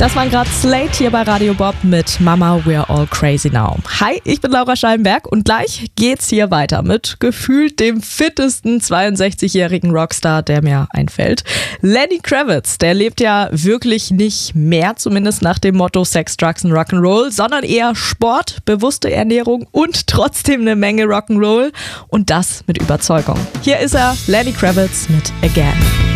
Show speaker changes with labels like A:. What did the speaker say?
A: Das war gerade Slate hier bei Radio Bob mit Mama, We're All Crazy Now. Hi, ich bin Laura Schallenberg und gleich geht's hier weiter mit gefühlt dem fittesten 62-jährigen Rockstar, der mir einfällt. Lenny Kravitz, der lebt ja wirklich nicht mehr, zumindest nach dem Motto Sex, Drugs and Rock'n'Roll, sondern eher Sport, bewusste Ernährung und trotzdem eine Menge Rock'n'Roll und das mit Überzeugung. Hier ist er, Lenny Kravitz mit Again.